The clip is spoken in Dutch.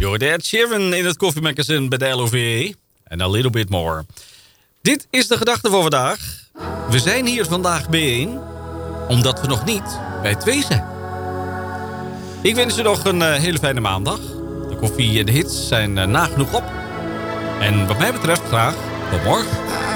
hoorde Ed Sheeran in het koffiemagazine bij de LOV. En a little bit more. Dit is de gedachte voor vandaag. We zijn hier vandaag bijeen, omdat we nog niet bij 2 zijn. Ik wens u nog een hele fijne maandag. De koffie en de hits zijn nagenoeg op. En wat mij betreft graag tot morgen.